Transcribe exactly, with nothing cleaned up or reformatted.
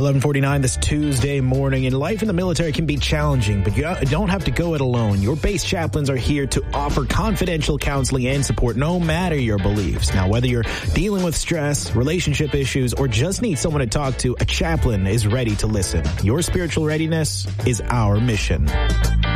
eleven forty-nine this Tuesday morning, and life in the military can be challenging, but you don't have to go it alone. Your base chaplains are here to offer confidential counseling and support no matter your beliefs. Now, whether you're dealing with stress, relationship issues, or just need someone to talk to, a chaplain is ready to listen. Your spiritual readiness is our mission.